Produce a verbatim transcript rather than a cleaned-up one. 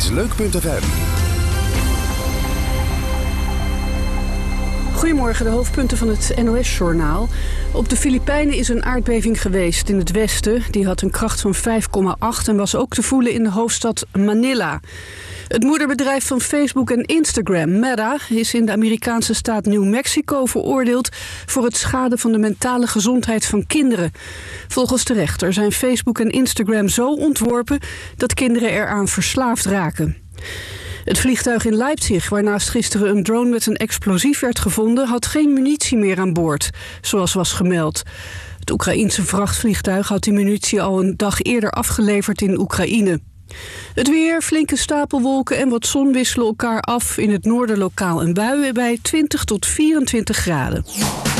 is leuk punt f m. Goedemorgen, de hoofdpunten van het N O S-journaal. Op de Filipijnen is een aardbeving geweest in het westen. Die had een kracht van vijf komma acht en was ook te voelen in de hoofdstad Manila. Het moederbedrijf van Facebook en Instagram, Meta, is in de Amerikaanse staat New Mexico veroordeeld voor het schaden van de mentale gezondheid van kinderen. Volgens de rechter zijn Facebook en Instagram zo ontworpen dat kinderen eraan verslaafd raken. Het vliegtuig in Leipzig, waarnaast gisteren een drone met een explosief werd gevonden, had geen munitie meer aan boord, zoals was gemeld. Het Oekraïense vrachtvliegtuig had die munitie al een dag eerder afgeleverd in Oekraïne. Het weer, flinke stapelwolken en wat zon wisselen elkaar af. In het noorden lokaal een bui bij twintig tot vierentwintig graden.